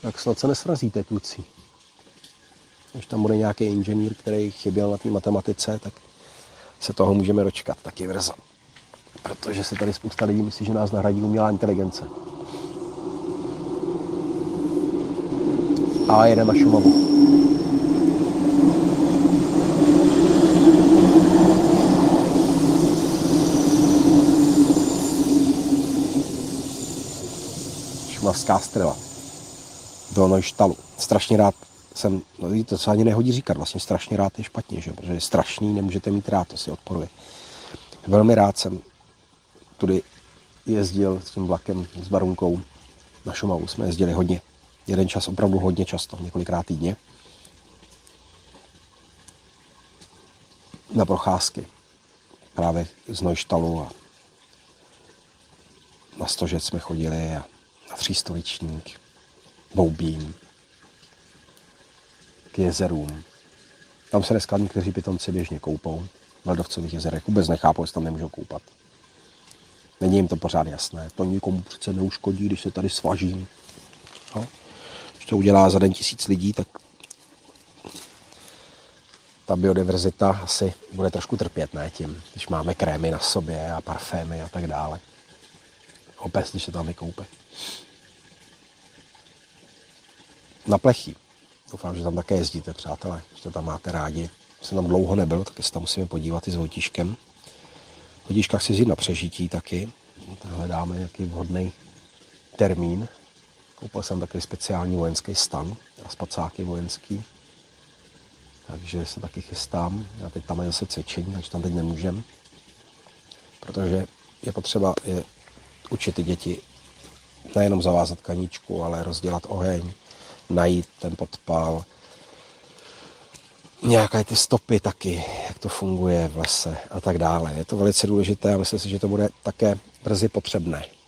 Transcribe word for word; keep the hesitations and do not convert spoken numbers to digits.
Tak snad se nesrazíte, kluci. Když tam bude nějaký inženýr, který chyběl na té matematice, tak se toho můžeme dočkat taky brzo. Protože se tady spousta lidí myslí, že nás nahradí umělá inteligence. A jede na Šumavu. Šumavská Strela. Do Neuštalu. Strašně rád jsem, no to se ani nehodí říkat, vlastně strašně rád je špatně, že? Protože je strašný, nemůžete mít rád, to si odporuje. Velmi rád jsem tudy jezdil s tím vlakem, s Barunkou na Šumavu. Jsme jezdili hodně. Jeden čas opravdu hodně často, několikrát týdně. Na procházky. Právě z Neuštalu a na Stožec jsme chodili a na Třístoličník, Boubín, k jezerům. Tam se dneska někteří pitomci běžně koupou. V ledovcových jezerech vůbec nechápou, jestli tam nemůžou koupat. Není jim to pořád jasné. To nikomu přece neuškodí, když se tady svažím. No. Když to udělá za den tisíc lidí, tak ta biodiverzita asi bude trošku trpět, ne tím, když máme krémy na sobě a parfémy a tak dále. Opět, když se tam vykoupe. Na Plechý. Doufám, že tam také jezdíte, přátelé, že to tam máte rádi. Jsem tam dlouho nebyl, tak se tam musíme podívat i s Vojtíškem. Vojtíška chci jít na přežití taky. Hledáme nějaký vhodný termín. Koupil jsem takový speciální vojenský stan a spacáky vojenský. Takže se taky chystám. Já teď tam je zase cvičení, takže tam teď nemůžem. Protože je potřeba je učit ty děti nejenom zavázat kaníčku, ale rozdělat oheň, najít ten podpal, nějaké ty stopy taky, jak to funguje v lese a tak dále. Je to velice důležité a myslím si, že to bude také brzy potřebné.